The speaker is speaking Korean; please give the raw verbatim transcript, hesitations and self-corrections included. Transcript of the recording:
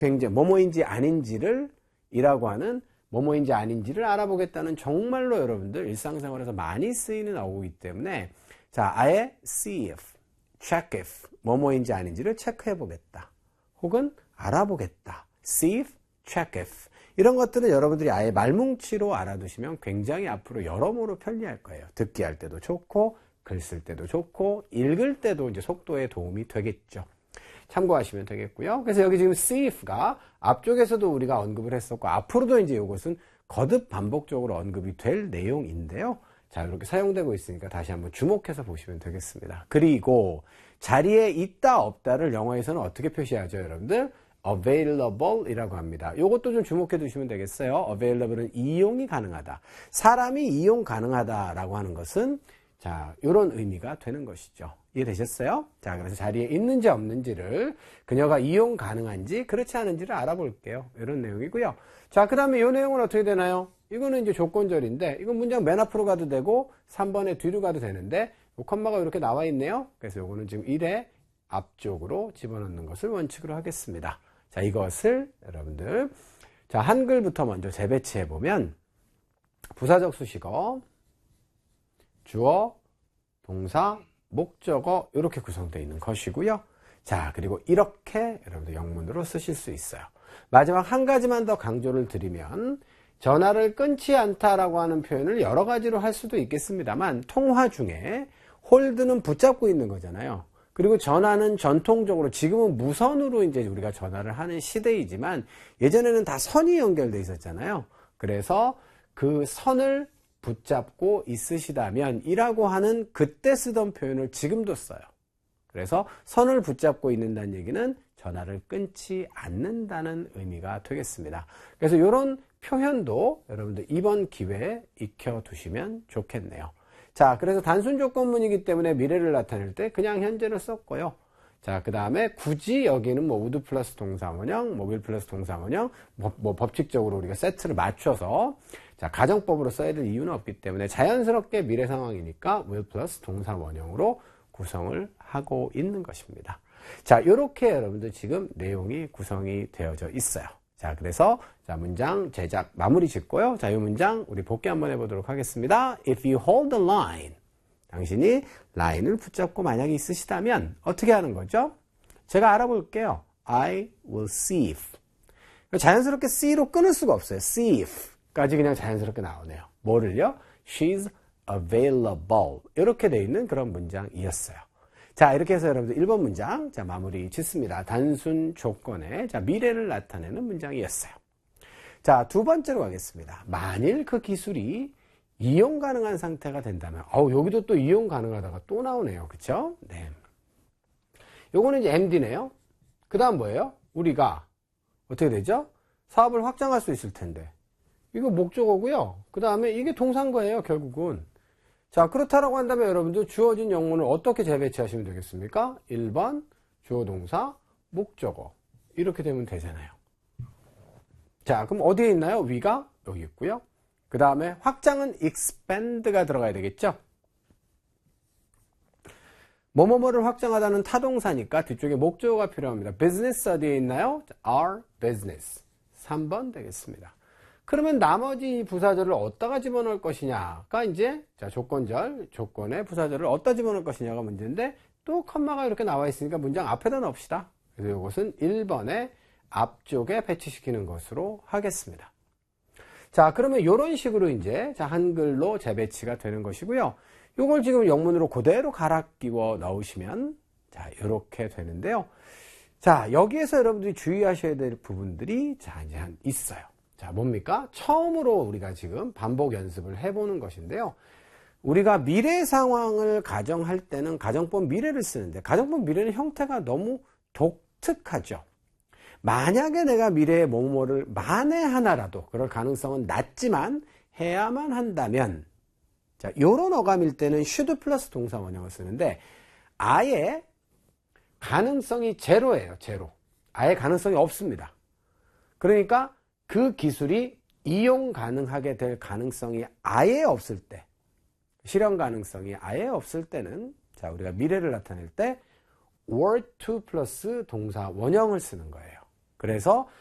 굉장히 뭐뭐인지 아닌지를 이라고 하는 뭐뭐인지 아닌지를 알아보겠다는 정말로 여러분들 일상생활에서 많이 쓰이는 어구이기 때문에 자, 아예 see if, check if 뭐뭐인지 아닌지를 체크해 보겠다 혹은 알아보겠다 see if, check if 이런 것들은 여러분들이 아예 말뭉치로 알아두시면 굉장히 앞으로 여러모로 편리할 거예요. 듣기 할 때도 좋고 글 쓸 때도 좋고 읽을 때도 이제 속도에 도움이 되겠죠. 참고하시면 되겠고요. 그래서 여기 지금 see if가 앞쪽에서도 우리가 언급을 했었고 앞으로도 이제 이것은 거듭 반복적으로 언급이 될 내용인데요. 자, 이렇게 사용되고 있으니까 다시 한번 주목해서 보시면 되겠습니다. 그리고 자리에 있다 없다를 영어에서는 어떻게 표시하죠, 여러분들? available 이라고 합니다. 이것도 좀 주목해 두시면 되겠어요. available은 이용이 가능하다. 사람이 이용 가능하다라고 하는 것은 자, 이런 의미가 되는 것이죠. 이해되셨어요? 자, 그래서 자리에 있는지 없는지를 그녀가 이용 가능한지 그렇지 않은지를 알아볼게요. 이런 내용이고요. 자, 그 다음에 이 내용은 어떻게 되나요? 이거는 이제 조건절인데 이건 문장 맨 앞으로 가도 되고 삼 번에 뒤로 가도 되는데 이 컴마가 이렇게 나와 있네요. 그래서 이거는 지금 일의 앞쪽으로 집어넣는 것을 원칙으로 하겠습니다. 자, 이것을 여러분들 자, 한글부터 먼저 재배치해 보면 부사적 수식어 주어, 동사, 목적어 이렇게 구성되어 있는 것이고요. 자, 그리고 이렇게 여러분들 영문으로 쓰실 수 있어요. 마지막 한 가지만 더 강조를 드리면 전화를 끊지 않다라고 하는 표현을 여러 가지로 할 수도 있겠습니다만 통화 중에 홀드는 붙잡고 있는 거잖아요. 그리고 전화는 전통적으로 지금은 무선으로 이제 우리가 전화를 하는 시대이지만 예전에는 다 선이 연결돼 있었잖아요. 그래서 그 선을 붙잡고 있으시다면 이라고 하는 그때 쓰던 표현을 지금도 써요. 그래서 선을 붙잡고 있는다는 얘기는 전화를 끊지 않는다는 의미가 되겠습니다. 그래서 이런 표현도 여러분들 이번 기회에 익혀두시면 좋겠네요. 자, 그래서 단순 조건문이기 때문에 미래를 나타낼 때 그냥 현재를 썼고요. 자, 그 다음에 굳이 여기는 뭐 would 플러스 동사원형, 뭐 will 플러스 동사원형, 뭐, 뭐 법칙적으로 우리가 세트를 맞춰서 자, 가정법으로 써야 될 이유는 없기 때문에 자연스럽게 미래 상황이니까 will 플러스 동사원형으로 구성을 하고 있는 것입니다. 자, 이렇게 여러분들 지금 내용이 구성이 되어져 있어요. 자, 그래서 자, 문장 제작 마무리 짓고요. 자, 이 문장 우리 복귀 한번 해보도록 하겠습니다. If you hold the line, 당신이 라인을 붙잡고 만약에 있으시다면 어떻게 하는 거죠? 제가 알아볼게요. I will see if. 자연스럽게 see로 끊을 수가 없어요. see if 까지 그냥 자연스럽게 나오네요. 뭐를요? She's available. 이렇게 돼 있는 그런 문장이었어요. 자, 이렇게 해서 여러분들 일 번 문장 자, 마무리 짓습니다. 단순 조건의 자, 미래를 나타내는 문장이었어요. 자, 두 번째로 가겠습니다. 만일 그 기술이 이용 가능한 상태가 된다면, 어우, 여기도 또 이용 가능하다가 또 나오네요. 그쵸? 네. 요거는 이제 엠디네요. 그 다음 뭐예요? 우리가, 어떻게 되죠? 사업을 확장할 수 있을 텐데. 이거 목적어고요. 그 다음에 이게 동사인 거예요, 결국은. 자, 그렇다라고 한다면 여러분들 주어진 영문을 어떻게 재배치하시면 되겠습니까? 일 번, 주어 동사, 목적어. 이렇게 되면 되잖아요. 자, 그럼 어디에 있나요? 위가 여기 있고요. 그 다음에 확장은 expand가 들어가야 되겠죠? 뭐뭐뭐를 확장하다는 타동사니까 뒤쪽에 목적어가 필요합니다. business 어디에 있나요? our business. 삼 번 되겠습니다. 그러면 나머지 부사절을 어디다가 집어넣을 것이냐가 이제 자, 조건절, 조건의 부사절을 어디다 집어넣을 것이냐가 문제인데 또 컴마가 이렇게 나와 있으니까 문장 앞에다 넣읍시다. 그래서 이것은 일 번의 앞쪽에 배치시키는 것으로 하겠습니다. 자, 그러면 이런 식으로 이제 자, 한글로 재배치가 되는 것이고요. 이걸 지금 영문으로 그대로 갈아 끼워 넣으시면 자, 이렇게 되는데요. 자, 여기에서 여러분들이 주의하셔야 될 부분들이 자, 이제 한 있어요. 자, 뭡니까? 처음으로 우리가 지금 반복 연습을 해보는 것인데요. 우리가 미래 상황을 가정할 때는 가정법 미래를 쓰는데 가정법 미래는 형태가 너무 독특하죠. 만약에 내가 미래의 뭐뭐를 만에 하나라도 그럴 가능성은 낮지만 해야만 한다면 자, 요런 어감일 때는 should 플러스 동사 원형을 쓰는데 아예 가능성이 제로예요. 제로. 아예 가능성이 없습니다. 그러니까 그 기술이 이용 가능하게 될 가능성이 아예 없을 때 실현 가능성이 아예 없을 때는 자, 우리가 미래를 나타낼 때 were to 플러스 동사 원형을 쓰는 거예요. 그래서